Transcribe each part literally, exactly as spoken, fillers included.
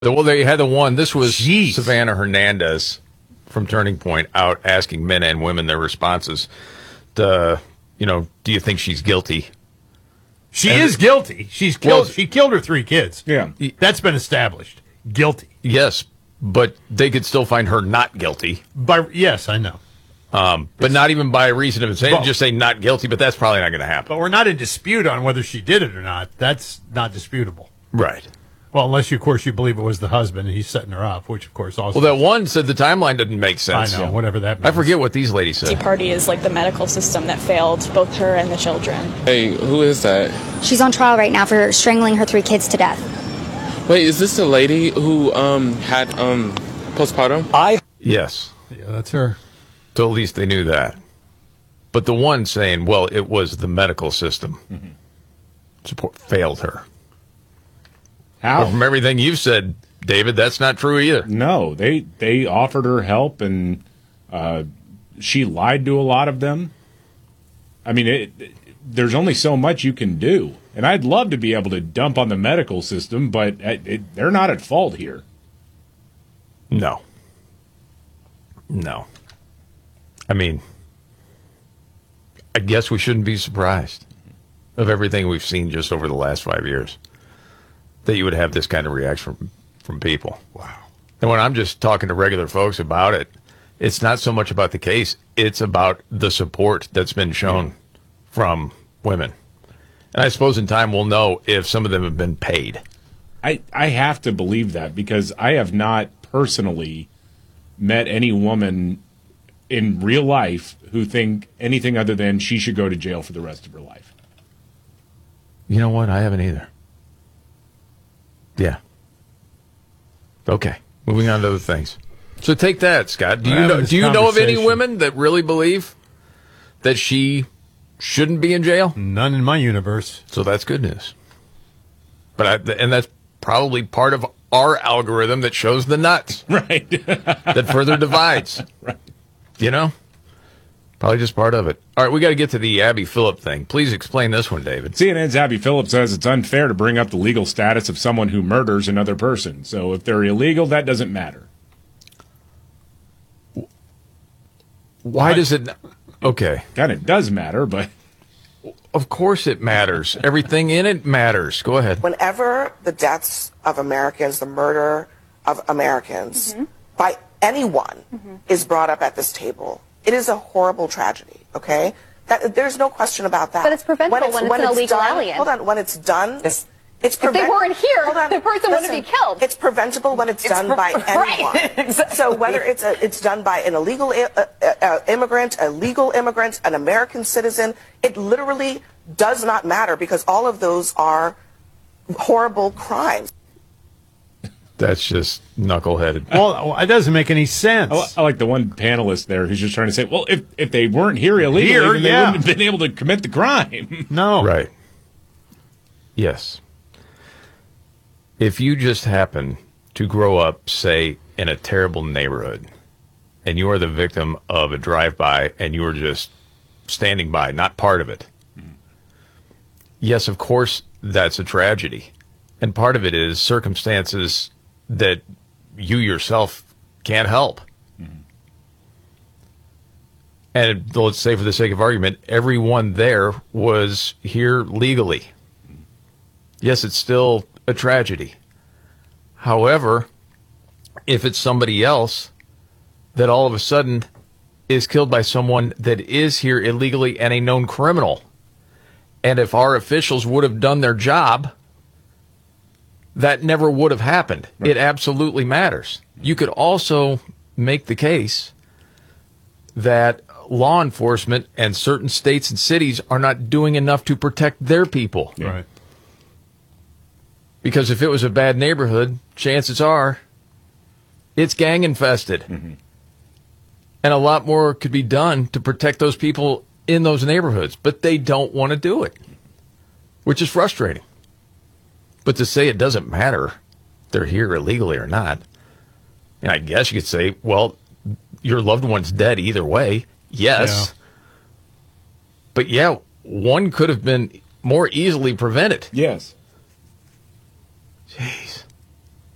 Well, they had the one. This was Jeez. Savannah Hernandez from Turning Point out asking men and women their responses. To, you know, do you think she's guilty? She and is guilty. She's killed. Well, she killed her three kids. Yeah. That's been established. Guilty. Yes, but they could still find her not guilty. By yes, I know. Um, but not even by reason of saying, Well, just say not guilty, but that's probably not going to happen. But we're not in dispute on whether she did it or not. That's not disputable. Right. Well, unless, you, of course, you believe it was the husband and he's setting her up, which, of course, also... Well, that one said the timeline doesn't make sense. I know, whatever that means. I forget what these ladies said. Tea Party is like the medical system that failed both her and the children. Hey, who is that? She's on trial right now for strangling her three kids to death. Wait, is this the lady who um had um postpartum? I Yes. Yeah, that's her. So at least they knew that. But the one saying, well, it was the medical system mm-hmm. support failed her. How? Well, from everything you've said, David, that's not true either. No, they they offered her help, and uh, she lied to a lot of them. I mean, it, it, there's only so much you can do. And I'd love to be able to dump on the medical system, but it, it, they're not at fault here. No. No. I mean, I guess we shouldn't be surprised of everything we've seen just over the last five years. That you would have this kind of reaction from, from people. Wow. And when I'm just talking to regular folks about it, it's not so much about the case. It's about the support that's been shown yeah. from women. And I suppose in time we'll know if some of them have been paid. I, I have to believe that because I have not personally met any woman in real life who think anything other than she should go to jail for the rest of her life. You know what? I haven't either. Yeah. Okay. Moving on to other things. So take that, Scott. Do you know? Do you know of any women that really believe that she shouldn't be in jail? None in my universe. So that's good news. But I, and that's probably part of our algorithm that shows the nuts, right? That further divides, right? You know. Probably just part of it. All right, we got to get to the Abby Phillip thing. Please explain this one, David. C N N's Abby Phillip says it's unfair to bring up the legal status of someone who murders another person. So if they're illegal, that doesn't matter. Why does it? Okay. Kind of does matter, but... Of course it matters. Everything in it matters. Go ahead. Whenever the deaths of Americans, the murder of Americans, mm-hmm. by anyone mm-hmm. is brought up at this table, it is a horrible tragedy, okay? That, there's no question about that. But it's preventable when it's, when it's, when when it's an illegal done, alien. Hold on, when it's done, it's, it's if they weren't here, on, the person listen, wouldn't be killed. It's preventable when it's, it's done by anyone. Right. Exactly. So whether it's a, it's done by an illegal uh, uh, immigrant, a legal immigrant, an American citizen, it literally does not matter because all of those are horrible crimes. That's just knuckleheaded. Well, it doesn't make any sense. I, I like the one panelist there who's just trying to say, well, if, if they weren't here illegally, here, then yeah. they wouldn't have been able to commit the crime. No. Right. Yes. If you just happen to grow up, say, in a terrible neighborhood, and you are the victim of a drive-by, and you are just standing by, not part of it, mm. yes, of course, that's a tragedy. And part of it is circumstances that you yourself can't help. Mm-hmm. And let's say, for the sake of argument, everyone there was here legally. Mm-hmm. Yes, it's still a tragedy. However, if it's somebody else that all of a sudden is killed by someone that is here illegally and a known criminal, and if our officials would have done their job, that never would have happened. Right. It absolutely matters. You could also make the case that law enforcement and certain states and cities are not doing enough to protect their people. Yeah. Right. Because if it was a bad neighborhood, chances are it's gang infested. Mm-hmm. And a lot more could be done to protect those people in those neighborhoods. But they don't want to do it, which is frustrating. But to say it doesn't matter, they're here illegally or not, and I guess you could say, well, your loved one's dead either way. Yes. Yeah. But yeah, one could have been more easily prevented. Yes. Jeez.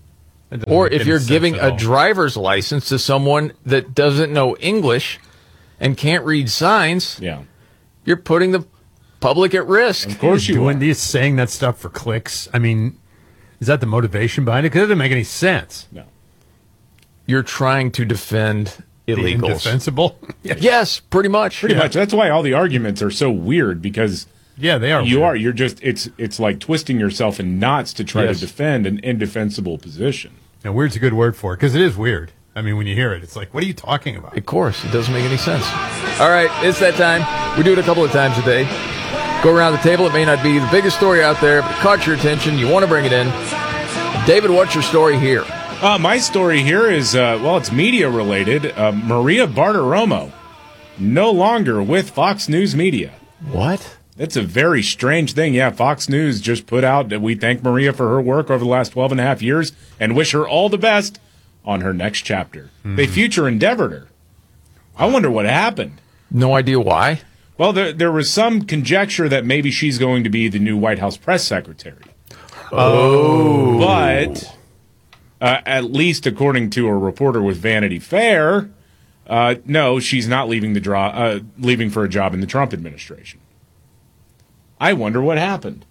That doesn't Or make if any you're sense giving at a all. driver's license to someone that doesn't know English and can't read signs, Yeah. you're putting the public at risk. Of course you doing are. these, saying that stuff for clicks. I mean, is that the motivation behind it? Because it doesn't make any sense. No. You're trying to defend The illegals. indefensible. Yes, pretty much. Pretty much. That's why all the arguments are so weird because Yeah, they are. you weird. are. You're just. It's. It's like twisting yourself in knots to try Yes. to defend an indefensible position. And weird's a good word for it because it is weird. I mean, when you hear it, it's like, what are you talking about? Of course, it doesn't make any sense. All right, it's that time. We do it a couple of times a day. Go around the table. It may not be the biggest story out there, but it caught your attention. You want to bring it in. David, what's your story here? Uh, my story here is uh, well, it's media related. Uh, Maria Bartiromo, no longer with Fox News Media. What? It's a very strange thing. Yeah, Fox News just put out that we thank Maria for her work over the last twelve and a half years and wish her all the best on her next chapter. Mm-hmm. They future endeavored her. I wonder what happened. No idea why. Well, there, there was some conjecture that maybe she's going to be the new White House press secretary. Oh. But uh, at least according to a reporter with Vanity Fair, uh, no, she's not leaving the draw, uh, leaving for a job in the Trump administration. I wonder what happened.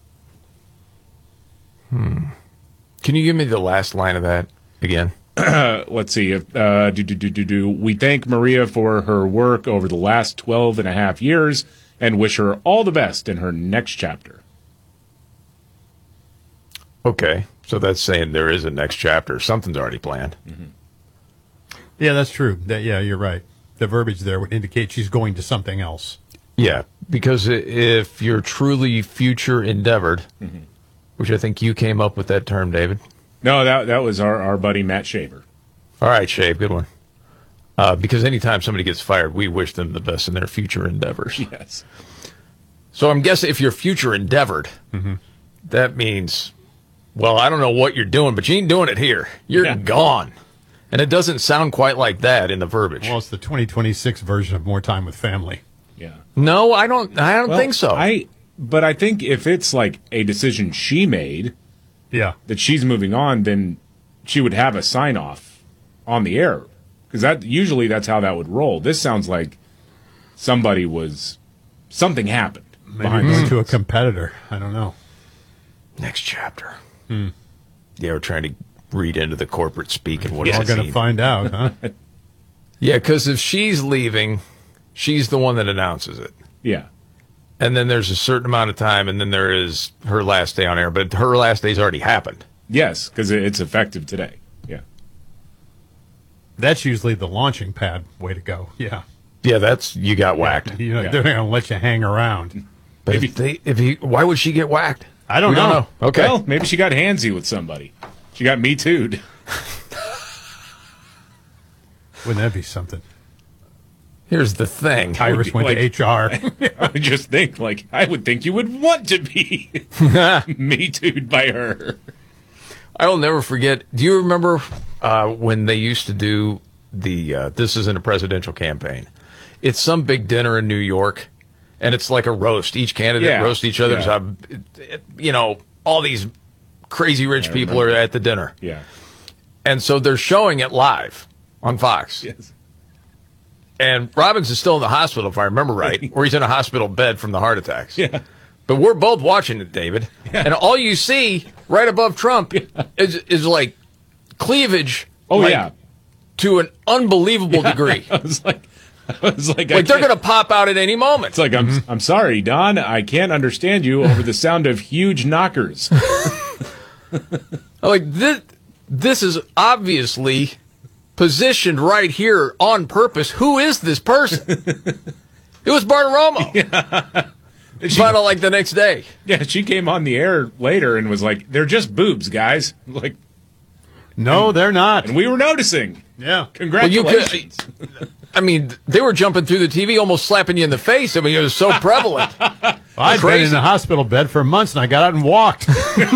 Can you give me the last line of that again? Uh, let's see. If, uh, do, do, do, do, do. We thank Maria for her work over the last twelve and a half years and wish her all the best in her next chapter. Okay, so that's saying there is a next chapter. Something's already planned. Yeah, that's true. That, yeah, you're right. The verbiage there would indicate she's going to something else. Yeah, because i- if you're truly future endeavored, Mm-hmm. which I think you came up with that term, David. No, that that was our, our buddy Matt Shaver. All right, Shave, good one. Uh, because anytime somebody gets fired, we wish them the best in their future endeavors. Yes. So I'm guessing if you're future endeavored, that means, well, I don't know what you're doing, but you ain't doing it here. You're Yeah. gone. And it doesn't sound quite like that in the verbiage. Well, it's the twenty twenty-six version of More Time with Family. Yeah. No, I don't. I don't Well, think so. I but I think if it's like a decision she made Yeah. that she's moving on, then she would have a sign off on the air because that usually that's how that would roll. This sounds like somebody was something happened Maybe behind the going scenes. to a competitor. I don't know. Next chapter. Yeah, we're trying to read into the corporate speak and what We're does all it going to mean. find out, huh? Yeah, because if she's leaving, she's the one that announces it. Yeah. And then there's a certain amount of time, and then there is her last day on air. But her last day's already happened. Yes, because it's effective today. Yeah. That's usually the launching pad way to go. Yeah. Yeah, that's you got whacked. You know, Yeah. they're going to let you hang around. But if they, if he, why would she get whacked? I don't We know. don't know. Okay. Well, maybe she got handsy with somebody. She got me too'd. Wouldn't that be something? Here's the thing. Iris went like- to H R. I would just think, like, I would think you would want to be me too'd by her. I will never forget. Do you remember uh, when they used to do the uh, this isn't a presidential campaign? It's some big dinner in New York, and it's like a roast. Each candidate Yeah. roasts each other's. Yeah. Uh, you know, all these crazy rich people are at the dinner. Yeah. And so they're showing it live on Fox. Yes. And Robbins is still in the hospital, if I remember right, or he's in a hospital bed from the heart attacks. Yeah. But we're both watching it, David. And all you see right above Trump is is like cleavage. Oh, like, yeah. to an unbelievable degree. I was like, I was like, I Like they're can't- going to pop out at any moment. It's like, I'm, I'm sorry, Don. I can't understand you over the sound of huge knockers. Like this, this is obviously positioned right here on purpose. Who is this person? It was Bartiromo. Yeah. She, Found out like the next day. yeah, she came on the air later and was like, they're just boobs, guys. Like, No, they're not. and we were noticing. Yeah. Congratulations. I mean, they were jumping through the T V, almost slapping you in the face. I mean, it was so prevalent. I'd been Crazy. in a hospital bed for months, and I got out and walked.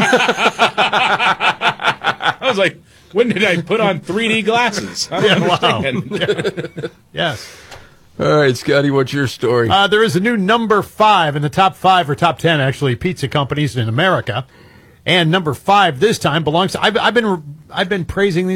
I was like, when did I put on three D glasses? I don't Yeah, wow. understand. Yes. All right, Scotty, what's your story? Uh, there is a new number five in the top five or top ten, actually, pizza companies in America. And number five this time belongs to, I've, I've been I've been praising these